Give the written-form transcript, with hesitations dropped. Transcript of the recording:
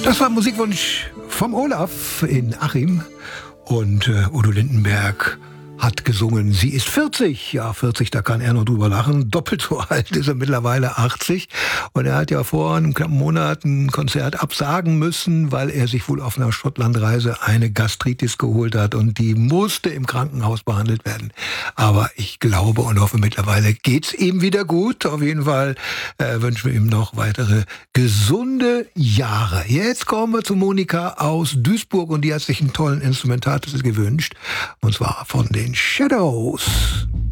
Das war Musikwunsch vom Olaf in Achim. Und Udo Lindenberg hat gesungen, sie ist 40. Ja, 40, da kann er noch drüber lachen. Doppelt so alt ist er mittlerweile, 80. Und er hat ja vor einem knappen Monat ein Konzert absagen müssen, weil er sich wohl auf einer Schottlandreise eine Gastritis geholt hat. Und die musste im Krankenhaus behandelt werden. Aber ich glaube und hoffe, mittlerweile geht's ihm wieder gut. Auf jeden Fall wünschen wir ihm noch weitere gesunde Jahre. Jetzt kommen wir zu Monika aus Duisburg und die hat sich einen tollen Instrumentaltitel gewünscht. Und zwar von den Shadows.